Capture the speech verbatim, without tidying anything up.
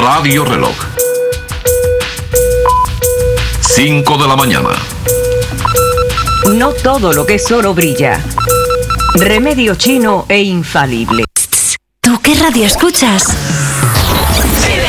Radio Reloj. cinco de la mañana. No todo lo que es oro brilla. Remedio chino e infalible. ¿Tú qué radio escuchas?